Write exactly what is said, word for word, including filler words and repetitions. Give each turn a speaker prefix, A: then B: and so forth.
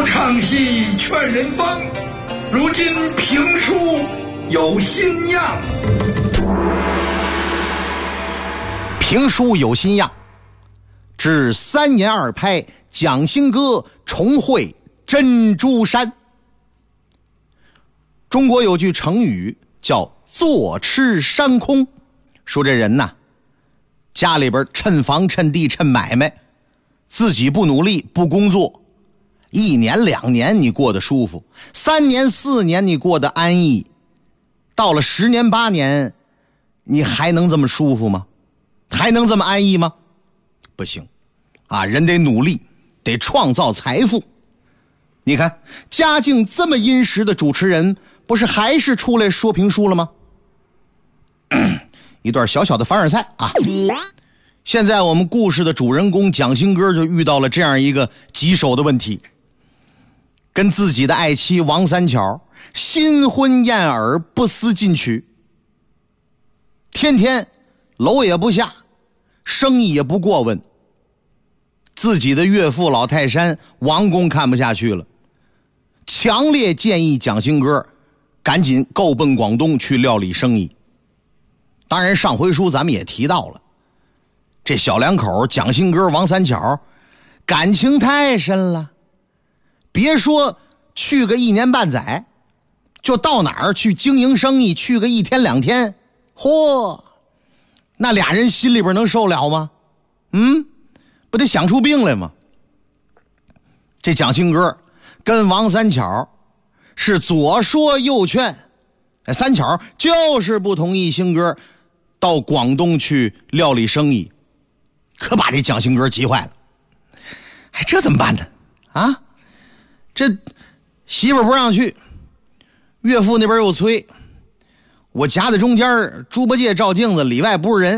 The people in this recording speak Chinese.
A: 唱戏劝人方，如今评书有新样。
B: 评书有新样，至三言二拍，蒋兴歌重会珍珠山。中国有句成语叫坐吃山空，说这人呐，家里边趁房趁地趁买卖，自己不努力不工作，一年两年你过得舒服，三年四年你过得安逸，到了十年八年，你还能这么舒服吗？还能这么安逸吗？不行啊，人得努力，得创造财富。你看家境这么殷实的主持人，不是还是出来说评书了吗？一段小小的凡尔赛啊。现在我们故事的主人公蒋兴歌就遇到了这样一个棘手的问题，跟自己的爱妻王三巧新婚燕尔，不思进取，天天楼也不下，生意也不过问。自己的岳父老泰山王公看不下去了，强烈建议蒋兴歌赶紧够奔广东去料理生意。当然上回书咱们也提到了，这小两口蒋兴歌王三巧感情太深了，别说去个一年半载，就到哪儿去经营生意去个一天两天，嚯，那俩人心里边能受了吗？嗯，不得想出病来吗？这蒋兴歌跟王三巧是左说右劝，三巧就是不同意兴歌到广东去料理生意，可把这蒋兴歌急坏了。哎，这怎么办呢？啊，这媳妇不让去，岳父那边又催，我夹在中间，猪八戒照镜子，里外不是人。